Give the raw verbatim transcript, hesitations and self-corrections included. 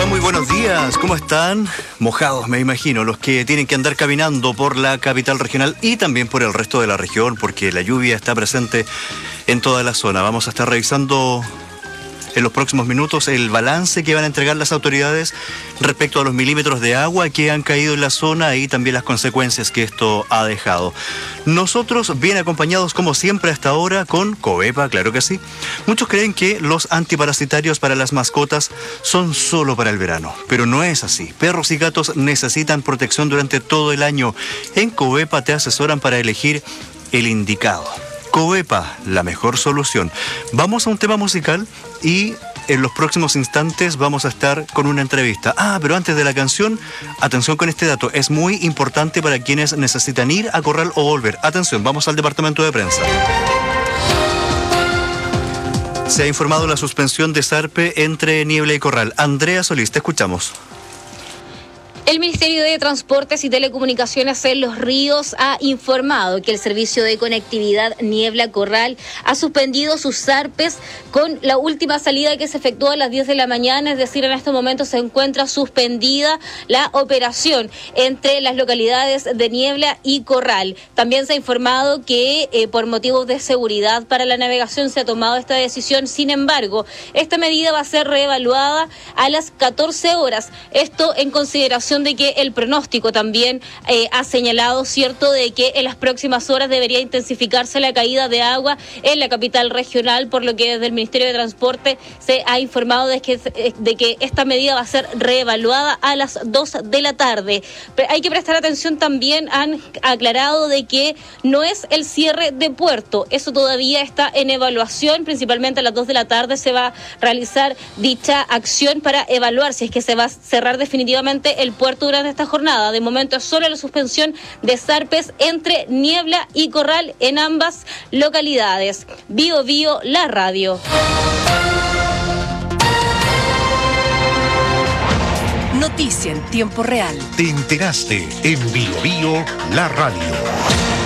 Muy buenos días, ¿cómo están? Mojados, me imagino, los que tienen que andar caminando por la capital regional y también por el resto de la región, porque la lluvia está presente en toda la zona. Vamos a estar revisando en los próximos minutos el balance que van a entregar las autoridades respecto a los milímetros de agua que han caído en la zona y también las consecuencias que esto ha dejado. Nosotros bien acompañados como siempre hasta ahora con Covepa, claro que sí. Muchos creen que los antiparasitarios para las mascotas son solo para el verano, pero no es así. Perros y gatos necesitan protección durante todo el año. En Covepa te asesoran para elegir el indicado. Covepa, la mejor solución. Vamos a un tema musical y en los próximos instantes vamos a estar con una entrevista. Ah, pero antes de la canción, atención con este dato. Es muy importante para quienes necesitan ir a Corral o volver. Atención, vamos al departamento de prensa. Se ha informado la suspensión de Sarpe entre Niebla y Corral. Andrea Solís, te escuchamos. El Ministerio de Transportes y Telecomunicaciones en Los Ríos ha informado que el servicio de conectividad Niebla-Corral ha suspendido sus zarpes con la última salida que se efectuó a las diez de la mañana, es decir, en estos momentos se encuentra suspendida la operación entre las localidades de Niebla y Corral. También se ha informado que eh, por motivos de seguridad para la navegación se ha tomado esta decisión, sin embargo, esta medida va a ser reevaluada a las catorce horas. Esto en consideración de que el pronóstico también eh, ha señalado, cierto, de que en las próximas horas debería intensificarse la caída de agua en la capital regional, por lo que desde el Ministerio de Transporte se ha informado de que, de que esta medida va a ser reevaluada a las dos de la tarde. Pero hay que prestar atención también, han aclarado de que no es el cierre de puerto, eso todavía está en evaluación, principalmente a las dos de la tarde se va a realizar dicha acción para evaluar si es que se va a cerrar definitivamente el puerto durante esta jornada. De momento es solo la suspensión de zarpes entre Niebla y Corral en ambas localidades. Bio Bio, la radio. Noticia en tiempo real. Te enteraste en Bio Bio, la radio.